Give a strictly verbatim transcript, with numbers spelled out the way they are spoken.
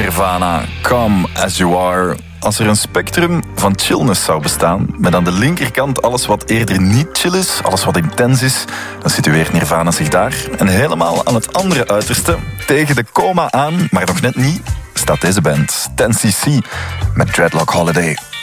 Nirvana, Come As You Are. Als er een spectrum van chillness zou bestaan, met aan de linkerkant alles wat eerder niet chill is, alles wat intens is, dan situeert Nirvana zich daar. En helemaal aan het andere uiterste, tegen de coma aan, maar nog net niet, staat deze band, ten C C, met Dreadlock Holiday.